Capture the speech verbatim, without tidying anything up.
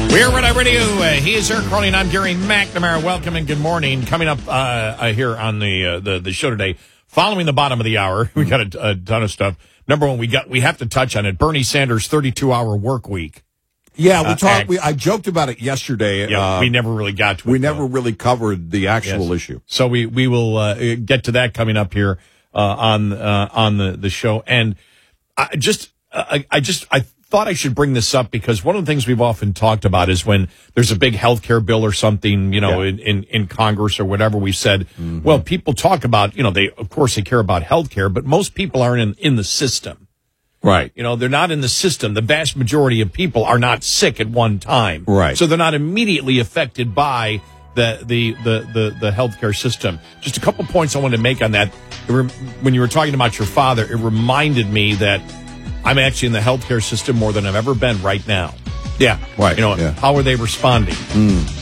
We're Red Eye Radio. Uh, he is Eric Crowley, and I'm Gary McNamara. Welcome and good morning. Coming up uh, uh, here on the, uh, the the show today, following the bottom of the hour, we got a, a ton of stuff. Number one, we got we have to touch on it. Bernie Sanders' thirty-two hour work week. Yeah, we uh, talked. We, I joked about it yesterday. Yeah, uh, we never really got to it. We never though. really covered the actual yes. issue. So we we will uh, get to that coming up here uh, on uh, on the the show. And I just I, I just I. thought I should bring this up because one of the things we've often talked about is when there's a big health care bill or something, you know, yeah. in, in, in Congress or whatever, we said, mm-hmm. well, people talk about, you know, they, of course, they care about health care, but most people aren't in, in the system. Right. You know, they're not in the system. The vast majority of people are not sick at one time. Right. So they're not immediately affected by the, the, the, the, the healthcare system. Just a couple points I wanted to make on that. When you were talking about your father, it reminded me that I'm actually in the healthcare system more than I've ever been right now. Yeah, right. You know, yeah. how are they responding? Mm.